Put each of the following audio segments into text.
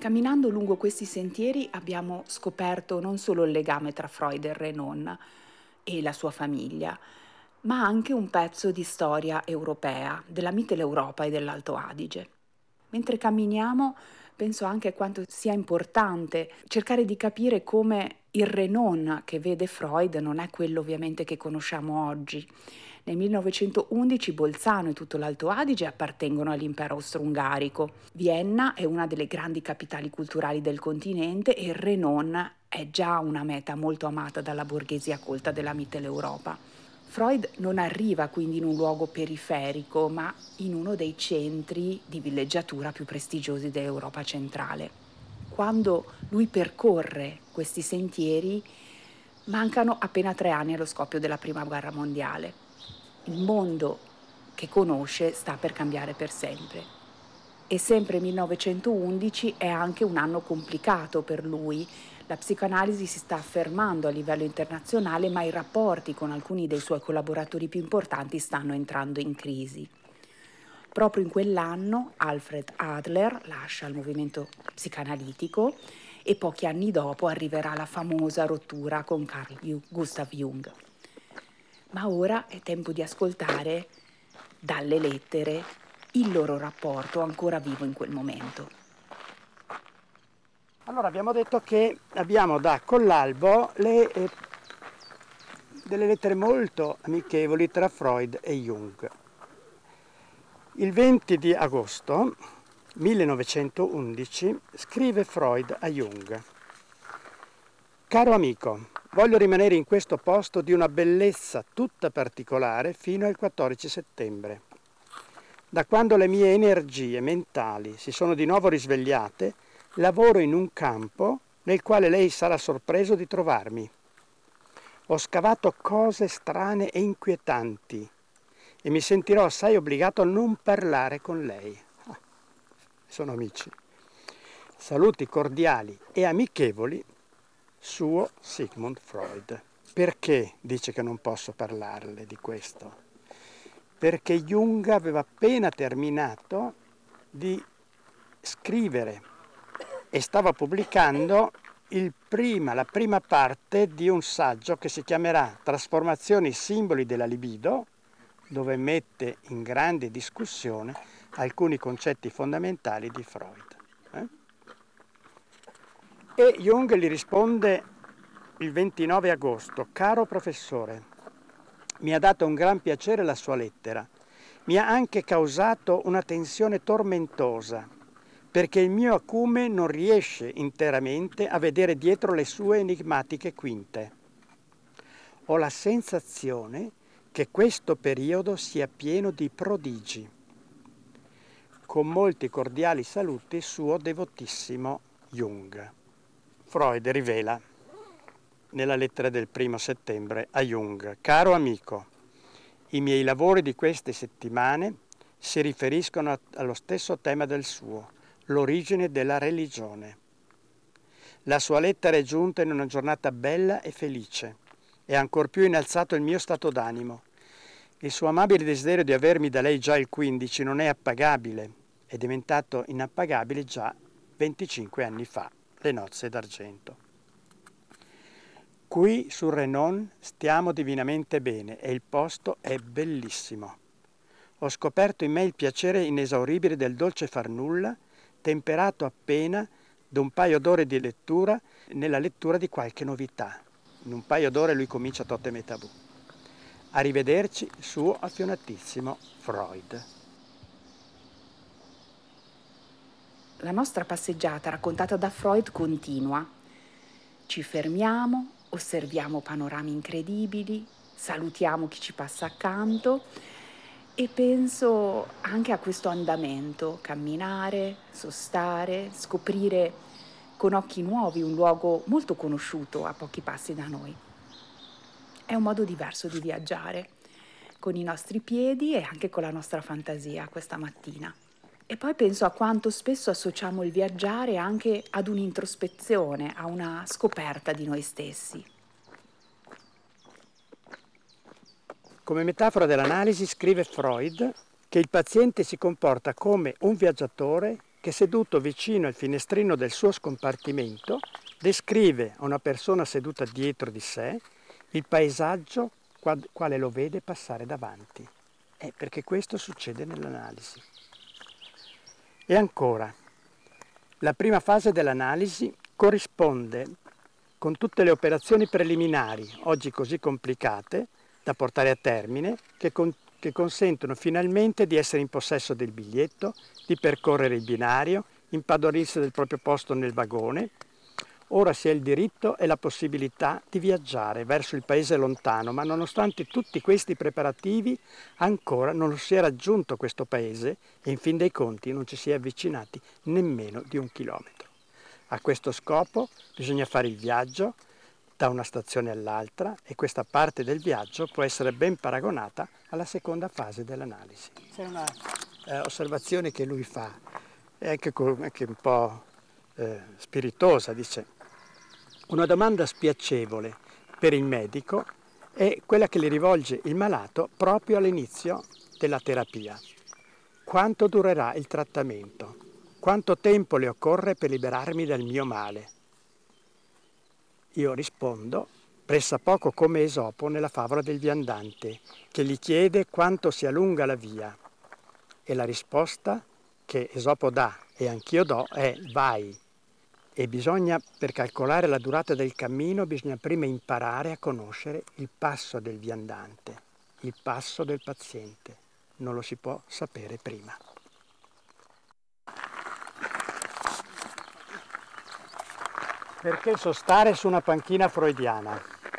Camminando lungo questi sentieri abbiamo scoperto non solo il legame tra Freud e Renan e la sua famiglia, ma anche un pezzo di storia europea, della Mitteleuropa e dell'Alto Adige. Mentre camminiamo penso anche a quanto sia importante cercare di capire come il Renan che vede Freud non è quello ovviamente che conosciamo oggi. Nel 1911 Bolzano e tutto l'Alto Adige appartengono all'impero austro-ungarico. Vienna è una delle grandi capitali culturali del continente e il Renan è già una meta molto amata dalla borghesia colta della Mitteleuropa. Freud non arriva quindi in un luogo periferico, ma in uno dei centri di villeggiatura più prestigiosi dell'Europa centrale. Quando lui percorre questi sentieri, mancano appena 3 anni allo scoppio della Prima Guerra Mondiale. Il mondo che conosce sta per cambiare per sempre. E sempre 1911 è anche un anno complicato per lui. La psicoanalisi si sta affermando a livello internazionale, ma i rapporti con alcuni dei suoi collaboratori più importanti stanno entrando in crisi. Proprio in quell'anno Alfred Adler lascia il movimento psicanalitico e pochi anni dopo arriverà la famosa rottura con Carl Gustav Jung. Ma ora è tempo di ascoltare dalle lettere il loro rapporto ancora vivo in quel momento. Allora abbiamo detto che abbiamo da Collalbo delle lettere molto amichevoli tra Freud e Jung. Il 20 di agosto 1911 scrive Freud a Jung: «Caro amico, voglio rimanere in questo posto di una bellezza tutta particolare fino al 14 settembre. Da quando le mie energie mentali si sono di nuovo risvegliate, lavoro in un campo nel quale lei sarà sorpreso di trovarmi. Ho scavato cose strane e inquietanti e mi sentirò assai obbligato a non parlare con lei. Sono amici. Saluti cordiali e amichevoli, suo Sigmund Freud». Perché dice che non posso parlarle di questo? Perché Jung aveva appena terminato di scrivere e stava pubblicando la prima parte di un saggio che si chiamerà Trasformazioni simboli della libido, dove mette in grande discussione alcuni concetti fondamentali di Freud. E Jung gli risponde il 29 agosto: «Caro professore, mi ha dato un gran piacere la sua lettera. Mi ha anche causato una tensione tormentosa, perché il mio acume non riesce interamente a vedere dietro le sue enigmatiche quinte. Ho la sensazione che questo periodo sia pieno di prodigi. Con molti cordiali saluti, suo devotissimo Jung». Freud rivela nella lettera del 1 settembre a Jung: «Caro amico, i miei lavori di queste settimane si riferiscono allo stesso tema del suo, l'origine della religione. La sua lettera è giunta in una giornata bella e felice e ha ancor più innalzato il mio stato d'animo. Il suo amabile desiderio di avermi da lei già il 15 non è appagabile, è diventato inappagabile già 25 anni fa, le nozze d'argento. Qui sul Renan stiamo divinamente bene e il posto è bellissimo. Ho scoperto in me il piacere inesauribile del dolce far nulla, temperato appena da un paio d'ore di lettura, nella lettura di qualche novità. In un paio d'ore lui comincia Totem e Tabù. Arrivederci, suo affionatissimo Freud». La nostra passeggiata raccontata da Freud continua. Ci fermiamo, osserviamo panorami incredibili, salutiamo chi ci passa accanto e penso anche a questo andamento, camminare, sostare, scoprire con occhi nuovi un luogo molto conosciuto a pochi passi da noi. È un modo diverso di viaggiare, con i nostri piedi e anche con la nostra fantasia questa mattina. E poi penso a quanto spesso associamo il viaggiare anche ad un'introspezione, a una scoperta di noi stessi. Come metafora dell'analisi scrive Freud che il paziente si comporta come un viaggiatore che seduto vicino al finestrino del suo scompartimento descrive a una persona seduta dietro di sé il paesaggio quale lo vede passare davanti. Perché questo succede nell'analisi. E ancora, la prima fase dell'analisi corrisponde con tutte le operazioni preliminari, oggi così complicate, da portare a termine, che consentono finalmente di essere in possesso del biglietto, di percorrere il binario, impadronirsi del proprio posto nel vagone. Ora si ha il diritto e la possibilità di viaggiare verso il paese lontano, ma nonostante tutti questi preparativi ancora non si è raggiunto questo paese e in fin dei conti non ci si è avvicinati nemmeno di 1 chilometro. A questo scopo bisogna fare il viaggio da una stazione all'altra e questa parte del viaggio può essere ben paragonata alla seconda fase dell'analisi. C'è una osservazione che lui fa, è anche un po' spiritosa, dice: una domanda spiacevole per il medico è quella che le rivolge il malato proprio all'inizio della terapia. Quanto durerà il trattamento? Quanto tempo le occorre per liberarmi dal mio male? Io rispondo pressappoco come Esopo nella favola del viandante, che gli chiede quanto sia lunga la via. E la risposta che Esopo dà e anch'io do è: vai. E bisogna, per calcolare la durata del cammino, bisogna prima imparare a conoscere il passo del viandante, il passo del paziente. Non lo si può sapere prima. Perché sostare su una panchina freudiana?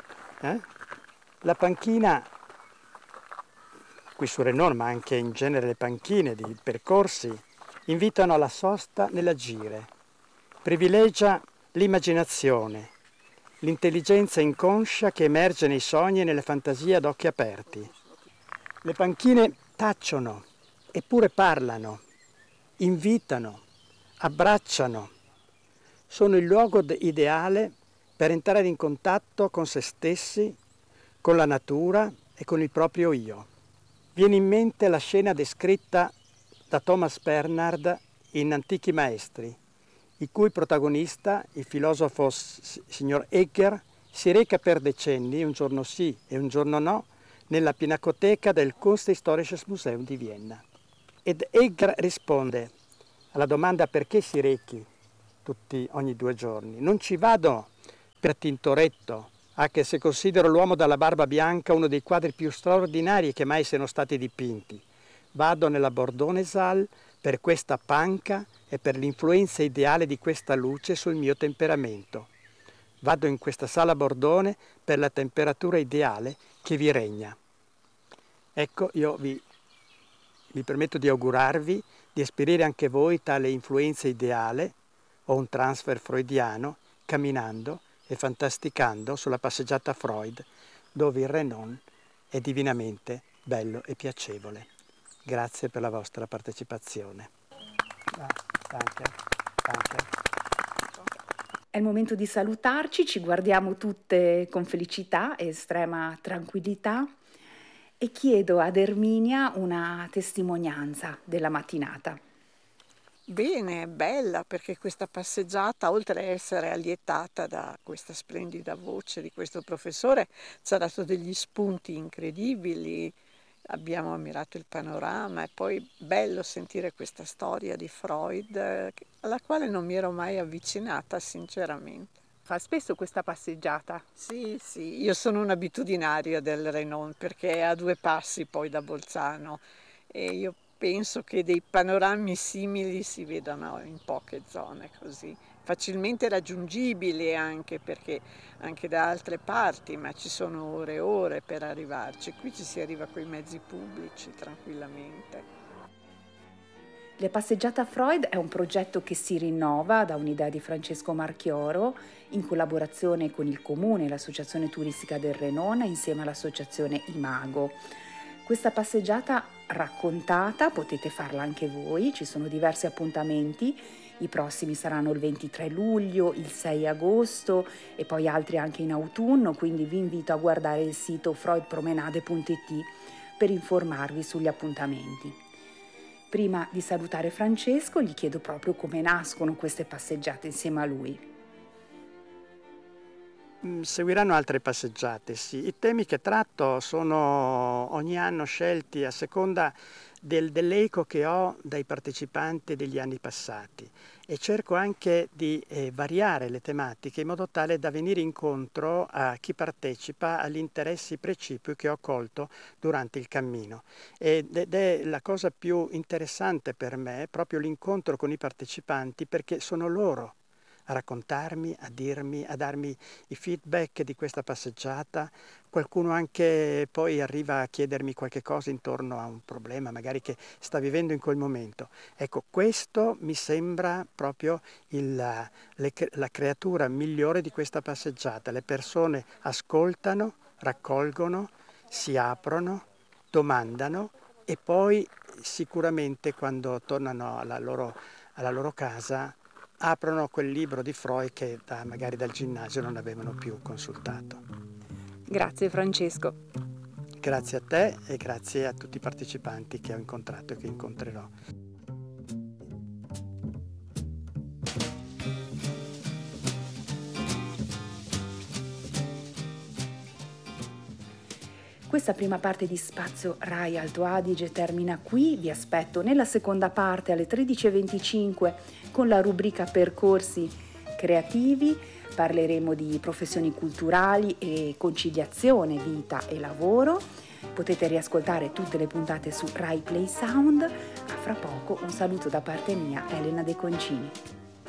La panchina, qui su Renon, ma anche in genere le panchine di percorsi, invitano alla sosta nell'agire. Privilegia l'immaginazione, l'intelligenza inconscia che emerge nei sogni e nelle fantasie ad occhi aperti. Le panchine tacciono, eppure parlano, invitano, abbracciano. Sono il luogo ideale per entrare in contatto con se stessi, con la natura e con il proprio io. Viene in mente la scena descritta da Thomas Bernhard in Antichi Maestri, il cui protagonista, il filosofo signor Egger, si reca per decenni, un giorno sì e un giorno no, nella pinacoteca del Kunsthistorisches Museum di Vienna. Ed Egger risponde alla domanda perché si rechi ogni 2 giorni. Non ci vado per Tintoretto, anche se considero l'uomo dalla barba bianca uno dei quadri più straordinari che mai siano stati dipinti. Vado nella Bordonesaal per questa panca e per l'influenza ideale di questa luce sul mio temperamento. Vado in questa sala Bordone per la temperatura ideale che vi regna. Ecco, io vi permetto di augurarvi di esperire anche voi tale influenza ideale o un transfer freudiano camminando e fantasticando sulla passeggiata Freud, dove il Renon è divinamente bello e piacevole. Grazie per la vostra partecipazione. Danke. È il momento di salutarci, ci guardiamo tutte con felicità e estrema tranquillità e chiedo ad Erminia una testimonianza della mattinata. Bene, bella, perché questa passeggiata, oltre a essere allietata da questa splendida voce di questo professore, ci ha dato degli spunti incredibili, abbiamo ammirato il panorama e poi bello sentire questa storia di Freud, alla quale non mi ero mai avvicinata, sinceramente. Fa spesso questa passeggiata? Sì, io sono un abitudinario del Renon perché è a 2 passi poi da Bolzano e io penso che dei panorami simili si vedano in poche zone così, facilmente raggiungibili anche perché anche da altre parti, ma ci sono ore e ore per arrivarci. Qui ci si arriva con i mezzi pubblici tranquillamente. La passeggiata Freud è un progetto che si rinnova da un'idea di Francesco Marchioro in collaborazione con il Comune e l'Associazione Turistica del Renon insieme all'Associazione Imago. Questa passeggiata raccontata potete farla anche voi, ci sono diversi appuntamenti, i prossimi saranno il 23 luglio, il 6 agosto e poi altri anche in autunno, quindi vi invito a guardare il sito freudpromenade.it per informarvi sugli appuntamenti. Prima di salutare Francesco, gli chiedo proprio come nascono queste passeggiate insieme a lui. Seguiranno altre passeggiate, sì. I temi che tratto sono ogni anno scelti a seconda dell'eco che ho dai partecipanti degli anni passati, e cerco anche di variare le tematiche in modo tale da venire incontro a chi partecipa agli interessi precipui che ho colto durante il cammino. Ed è la cosa più interessante per me, proprio l'incontro con i partecipanti, perché sono loro a raccontarmi, a darmi i feedback di questa passeggiata. Qualcuno anche poi arriva a chiedermi qualche cosa intorno a un problema magari che sta vivendo in quel momento. Ecco, questo mi sembra proprio la creatura migliore di questa passeggiata. Le persone ascoltano, raccolgono, si aprono, domandano, e poi sicuramente quando tornano alla loro casa aprono quel libro di Freud che magari dal ginnasio non avevano più consultato. Grazie Francesco. Grazie a te e grazie a tutti i partecipanti che ho incontrato e che incontrerò. Questa prima parte di Spazio Rai Alto Adige termina qui. Vi aspetto nella seconda parte alle 13:25 con la rubrica Percorsi creativi. Parleremo di professioni culturali e conciliazione vita e lavoro. Potete riascoltare tutte le puntate su Rai Play Sound. A fra poco un saluto da parte mia, Elena De Concini.